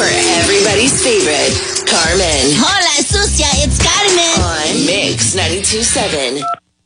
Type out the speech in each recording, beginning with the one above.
for everybody's favorite, Carmen. Hola, sucia, it's Carmen. On Mix 92.7.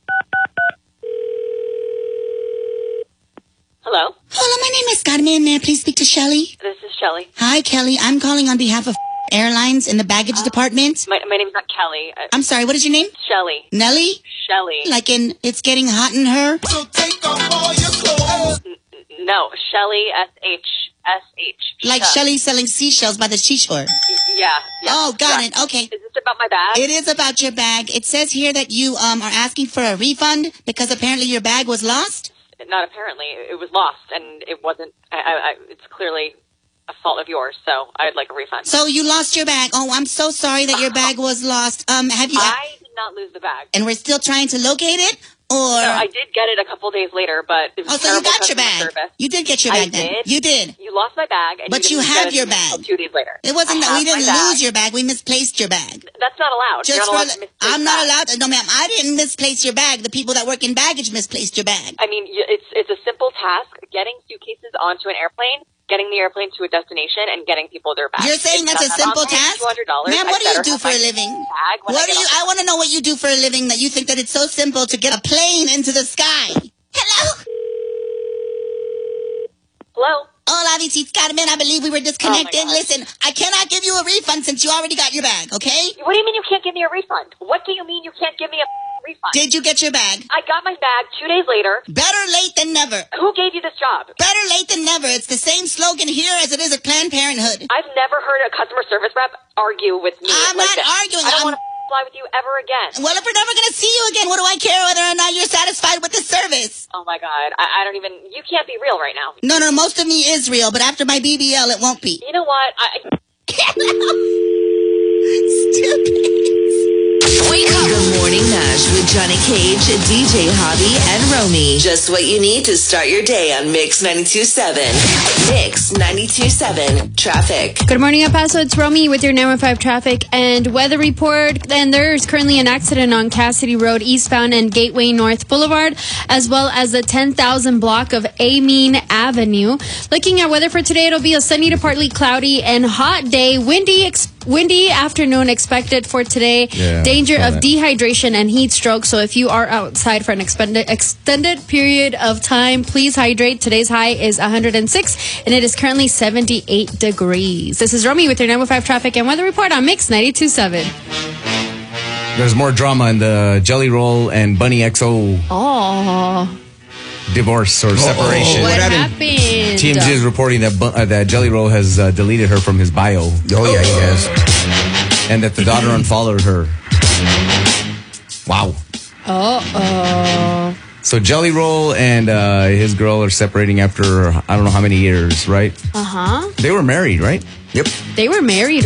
Hello? Hola, my name is Carmen. May I please speak to Shelly? This is Shelly. Hi, Kelly. I'm calling on behalf of Airlines in the baggage department. My name's not Kelly. I'm sorry, what is your name? Shelly. Nelly? Shelly. Like in It's Getting Hot in Her? So take off all your clothes. No, Shelly, S-H. Like Shelly selling seashells by the seashore. Yeah. Oh, got it. Okay. Is this about my bag? It is about your bag. It says here that you are asking for a refund because apparently your bag was lost. Not apparently. It was lost, and it wasn't. It's clearly a fault of yours, so I'd like a refund. So you lost your bag. Oh, I'm so sorry that your bag was lost. Have you? I did not lose the bag. And we're still trying to locate it? Or No, I did get it a couple days later, but it was so you terrible got your customer bag. service. You did get your bag then. did. You did. You lost my bag, and But you you didn't have get it your until bag. 2 days later. It wasn't that we didn't lose your bag. We misplaced your bag. That's not allowed. Just You're not for allowed to misplace I'm not bags. allowed. No, ma'am. I didn't misplace your bag. The people that work in baggage misplaced your bag. I mean, it's a simple task: getting suitcases onto an airplane, getting the airplane to a destination, and getting people their bags. You're saying that's a simple task? $200. Ma'am, what do you do for a living? I want to know what you do for a living that you think that it's so simple to get a plane into the sky. Hello? Hello? Hola, Visita Carmen. I believe we were disconnected. Oh my God. Listen, I cannot give you a refund since you already got your bag, okay? What do you mean you can't give me a refund? What do you mean you can't give me a refund? Did you get your bag? I got my bag 2 days later. Better late than never. Who gave you this job? Better late than never. It's the same slogan here as it is at Planned Parenthood. I've never heard a customer service rep argue with me. I'm like not this. arguing. I don't want to fly with you ever again. Well, if we're never going to see you again, what do I care whether or not you're satisfied with the service? Oh my God. I don't even. You can't be real right now. No, most of me is real, but after my BBL, it won't be. You know what? Stupid. Wake up. The Morning Mash with Johnny Cage, DJ Hobby, and Romy. Just what you need to start your day on Mix 92.7. Mix 92.7 Traffic. Good morning, El Paso. It's Romy with your 915 traffic and weather report. And there's currently an accident on Cassidy Road eastbound and Gateway North Boulevard, as well as the 10,000 block of Amin Avenue. Looking at weather for today, it'll be a sunny to partly cloudy and hot day. Windy afternoon expected for today. Yeah, Danger of dehydration and heat stroke. So if you are outside for an extended period of time, please hydrate. Today's high is 106 and it is currently 78 degrees. This is Romy with your 915 traffic and weather report on Mix 92.7. There's more drama in the Jelly Roll and Bunny XO divorce or separation. What happened? TMZ is reporting that Jelly Roll has deleted her from his bio. Oh, yeah, he has. And that the daughter unfollowed her. Wow. So Jelly Roll and his girl are separating after I don't know how many years, right? They were married, right? Yep. They were married.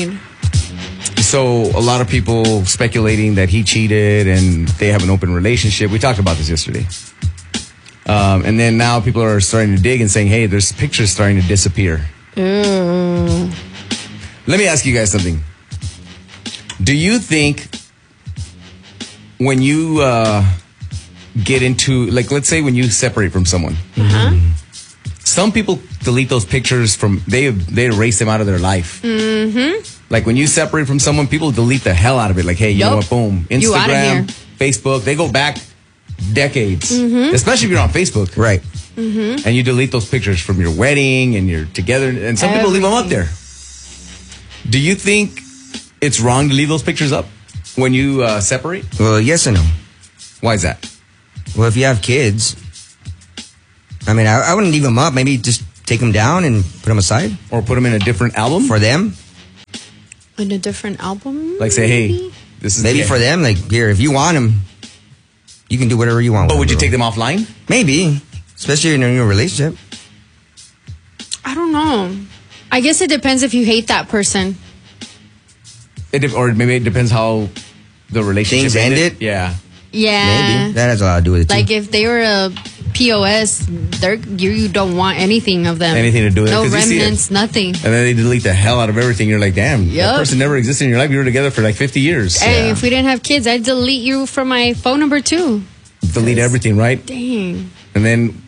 So a lot of people speculating that he cheated and they have an open relationship. We talked about this yesterday. And then now people are starting to dig and saying, hey, there's pictures starting to disappear. Let me ask you guys something. Do you think when you get into, like, let's say when you separate from someone, some people delete those pictures they erase them out of their life. Like when you separate from someone, people delete the hell out of it. Like, hey, you know what? Boom. You outta here. Instagram, Facebook, they go back decades, especially if you're on Facebook. Right. And you delete those pictures from your wedding and you're together. And some people leave them up there. Do you think it's wrong to leave those pictures up when you separate? Well, yes and no. Why is that? Well, if you have kids, I mean, I wouldn't leave them up. Maybe just take them down and put them aside. Or put them in a different album? For them. In a different album? Like say, hey, this is maybe for them. Like, here, if you want them, you can do whatever you want. But would you take them offline? Maybe. Especially in a new relationship. I don't know. I guess it depends if you hate that person. Or maybe it depends how the relationship Things ended? Yeah. Yeah. Maybe. That has a lot to do with it, too. Like if they were a POS, you don't want anything of them. Anything to do with it. No 'Cause you see remnants, nothing. And then they delete the hell out of everything. You're like, damn, Yep. that person never existed in your life. You were together for like 50 years. Hey, if we didn't have kids, I'd delete you from my phone number too. Delete everything, right? Dang. And then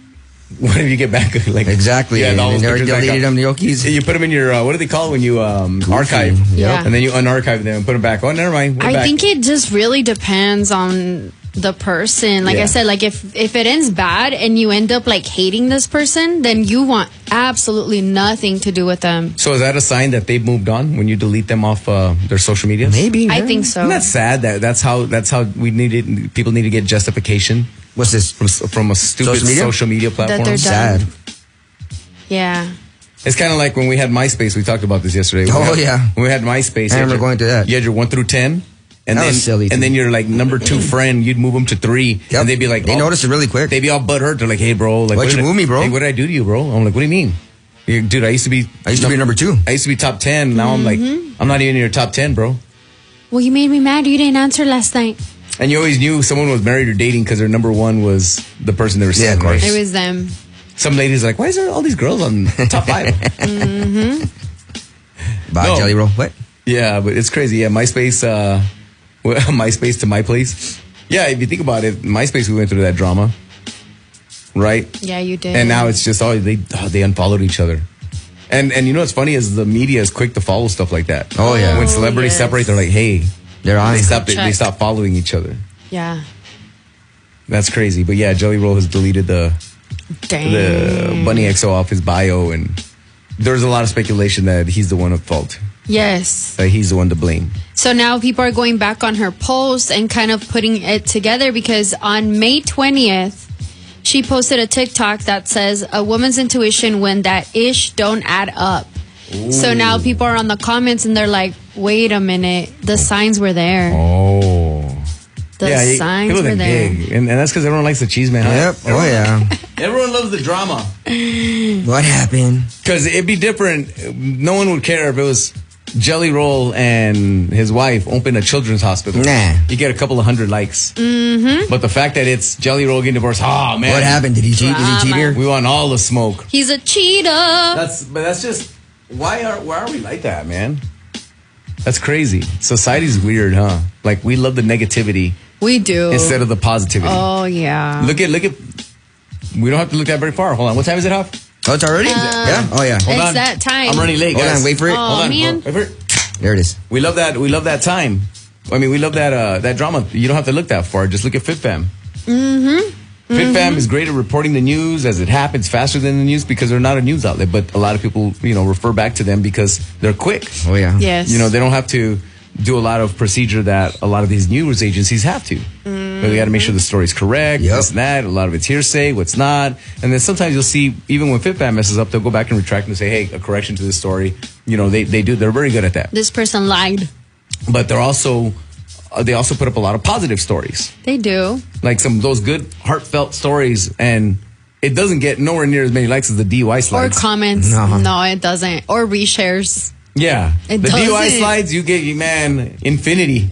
What if you get back? Like exactly. Yeah, and they deleted them, the Yokies. You put them in your, what do they call it when you archive? Yeah. And then you unarchive them and put them back. Oh, never mind. I think it just really depends on the person. Like I said, like if it ends bad and you end up like hating this person, then you want absolutely nothing to do with them. So is that a sign that they've moved on when you delete them off their social media? Maybe. I think so. Isn't that sad? That's how we need it. People need to get justification. What's this? From a stupid social media platform? That they're sad. done. Yeah. It's kind of like when we had MySpace. We talked about this yesterday. When we had MySpace. I remember going through that. You had your 1 through 10. And that then, was silly. And then your like number 2 friend, you'd move them to 3. Yep. And they'd be like, they noticed it really quick. They'd be all butthurt. They're like, hey, bro. Like, why'd you move me, bro? Hey, what did I do to you, bro? I'm like, what do you mean? Dude, I used to be number 2. I used to be top 10. Now I'm like, I'm not even in your top 10, bro. Well, you made me mad. You didn't answer last night. And you always knew someone was married or dating because their number 1 was the person they were seeing. Yeah, of course. It was them. Some ladies are like, why is there all these girls on top 5? Bye, Jelly Roll. What? Yeah, but it's crazy. Yeah, MySpace, MySpace to MyPlace. Yeah, if you think about it, MySpace, we went through that drama, right? Yeah, you did. And now it's just, they unfollowed each other. And you know what's funny is the media is quick to follow stuff like that. Oh, yeah. When celebrities separate, they're like, hey, they're on. They stop following each other. Yeah. That's crazy. But yeah, Jelly Roll has deleted the Bunny XO off his bio, and there's a lot of speculation that he's the one at fault. Yes. That he's the one to blame. So now people are going back on her post and kind of putting it together because on May 20th, she posted a TikTok that says, a woman's intuition when that ish don't add up. Ooh. So now people are on the comments and they're like, wait a minute, the signs were there. Oh. The signs were there. And that's because everyone likes the cheese man. Yep. Huh? Yeah. Everyone loves the drama. What happened? Because it'd be different. No one would care if it was Jelly Roll and his wife opened a children's hospital. Nah. You get a couple of 100 likes. Mm-hmm. But the fact that it's Jelly Roll getting divorced, oh man. What happened? Did he cheat? Did he cheat here? We want all the smoke. He's a cheater. That's just, why are we like that, man? That's crazy. Society's weird, huh? Like, we love the negativity. We do. Instead of the positivity. Oh, yeah. Look at, we don't have to look that very far. Hold on. What time is it, Huff? Oh, it's already? Yeah? Oh, yeah. Hold on. It's that time. I'm running late, guys. Hold on, wait for it. Oh, Hold on. man. Wait for it. There it is. We love that time. I mean, we love that drama. You don't have to look that far. Just look at FitFam. Mm-hmm. FitFam is great at reporting the news as it happens faster than the news because they're not a news outlet, but a lot of people, refer back to them because they're quick. Oh, yeah. Yes. They don't have to do a lot of procedure that a lot of these news agencies have to. But they got to make sure the story's correct, this and that. A lot of it's hearsay, what's not. And then sometimes you'll see, even when FitFam messes up, they'll go back and retract and say, hey, a correction to this story. They're very good at that. This person lied. But they also put up a lot of positive stories. They do. Like those good, heartfelt stories, and it doesn't get nowhere near as many likes as the DUI slides. Or comments. No, it doesn't. Or reshares. Yeah. The DUI slides, you get, infinity.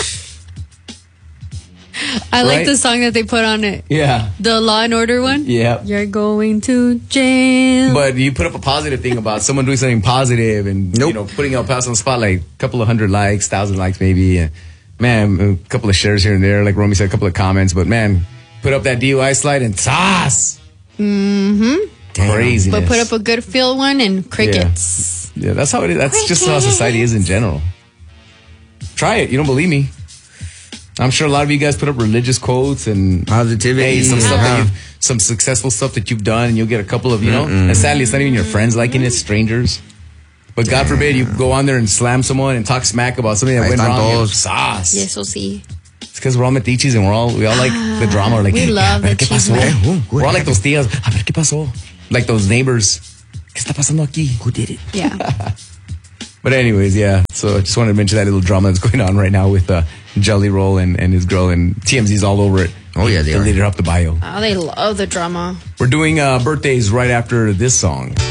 I like the song that they put on it. Yeah. The Law and Order one? Yeah. You're going to jail. But you put up a positive thing about someone doing something positive and, putting El Paso on the spotlight. A couple of 100 likes, 1,000 likes maybe. And, man, a couple of shares here and there. Like Romy said, a couple of comments. But, man, put up that DUI slide and toss. Mm-hmm. Craziness. But put up a good feel one and crickets. Yeah, that's how it is. That's just how society is in general. Try it. You don't believe me. I'm sure a lot of you guys put up religious quotes and positivity, some stuff some successful stuff that you've done, and you'll get a couple of, and sadly, it's not even your friends liking it, strangers. But God forbid you go on there and slam someone and talk smack about something that went wrong. Sauce. Yes, we'll see. It's because we're all metiches and we all like the drama. Like, we love the chisme. We're all like those tías. A ver, ¿qué pasó? Like those neighbors. ¿Qué está pasando aquí? Who did it? Yeah. But anyways, yeah. So I just wanted to mention that little drama that's going on right now with Jelly Roll and his girl, and TMZ's all over it. Oh, yeah, they deleted her off the bio. Oh, they love the drama. We're doing birthdays right after this song.